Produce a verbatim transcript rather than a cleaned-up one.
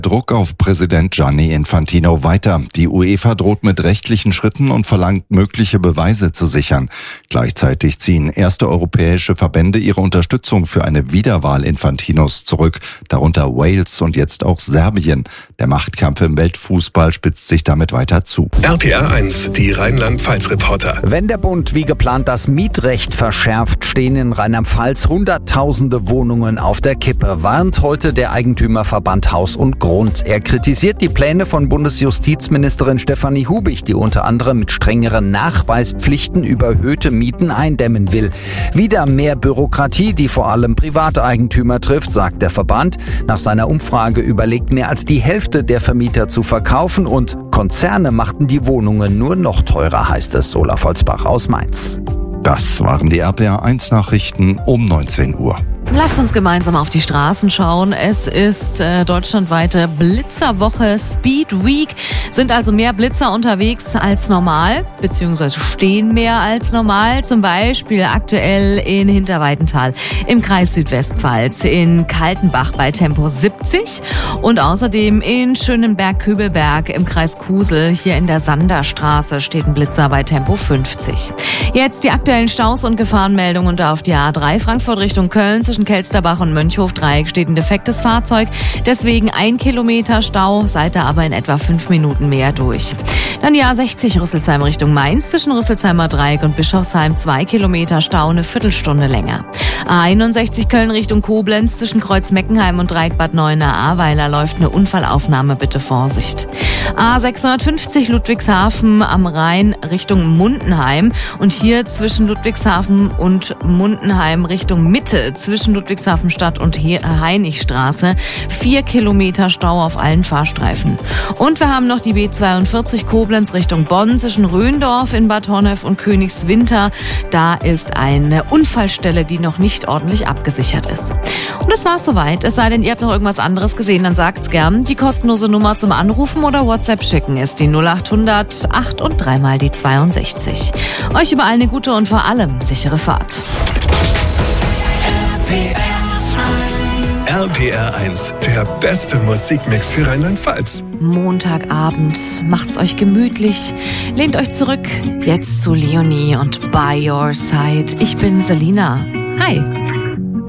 Druck auf Präsident Gianni Infantino weiter. Die UEFA droht mit rechtlichen Schritten und verlangt, mögliche Beweise zu sichern. Gleichzeitig ziehen erste europäische Verbände ihre Unterstützung für eine Wiederwahl Infantinos zurück, darunter Wales und jetzt auch Serbien. Der Machtkampf im Weltfußball spitzt sich damit weiter zu. R P R eins, die Rheinland-Pfalz-Reporter. Wenn der Bund wie geplant das Mietrecht verschärft, stehen in Rheinland-Pfalz hunderttausende Wohnungen auf der Kippe, warnt heute der Eigentümerverband Haus und Grund. Er kritisiert die Pläne von Bundesjustizministerin Stefanie Hubich, die unter anderem mit strengeren Nachweispflichten überhöhte Mieten eindämmen will. Wieder mehr Bürokratie, die vor allem Privateigentümer trifft, sagt der Verband. Nach seiner Umfrage überlegt mehr als die Hälfte der Vermieter zu verkaufen und Konzerne machten die Wohnungen nur noch teurer, heißt es. Sola Volzbach aus Mainz. Das waren die R P R eins Nachrichten um neunzehn Uhr. Lasst uns gemeinsam auf die Straßen schauen. Es ist äh, deutschlandweite Blitzerwoche, Speed Week. Sind also mehr Blitzer unterwegs als normal, beziehungsweise stehen mehr als normal. Zum Beispiel aktuell in Hinterweidenthal im Kreis Südwestpfalz, in Kaltenbach bei Tempo siebzig und außerdem in Schönenberg-Kübelberg im Kreis Kusel. Hier in der Sanderstraße steht ein Blitzer bei Tempo fünfzig. Jetzt die aktuellen Staus und Gefahrenmeldungen und auf die A drei Frankfurt Richtung Köln. Zwischen Kelsterbach und Mönchhof-Dreieck steht ein defektes Fahrzeug. Deswegen ein Kilometer Stau, seid ihr aber in etwa fünf Minuten mehr durch. Dann die A sechzig Rüsselsheim Richtung Mainz. Zwischen Rüsselsheimer Dreieck und Bischofsheim zwei Kilometer Stau, eine Viertelstunde länger. A einundsechzig Köln Richtung Koblenz. Zwischen Kreuz-Meckenheim und Dreieck Bad Neuenahr-Ahrweiler läuft eine Unfallaufnahme, bitte Vorsicht. A sechshundertfünfzig Ludwigshafen am Rhein Richtung Mundenheim. Und hier zwischen Ludwigshafen und Mundenheim Richtung Mitte, zwischen Ludwigshafen Stadt und Heinrichstraße, vier Kilometer Stau auf allen Fahrstreifen. Und wir haben noch die B zweiundvierzig Koblenz Richtung Bonn zwischen Röndorf in Bad Honnef und Königswinter. Da ist eine Unfallstelle, die noch nicht ordentlich abgesichert ist. Und das war's soweit. Es sei denn, ihr habt noch irgendwas anderes gesehen, dann sagt's gern. Die kostenlose Nummer zum Anrufen oder WhatsApp schicken ist die null achthundert acht und dreimal die zweiundsechzig. Euch überall eine gute und vor allem sichere Fahrt. R P R eins, der beste Musikmix für Rheinland-Pfalz. Montagabend, macht's euch gemütlich, lehnt euch zurück. Jetzt zu Leonie und By Your Side. Ich bin Selina. Hi.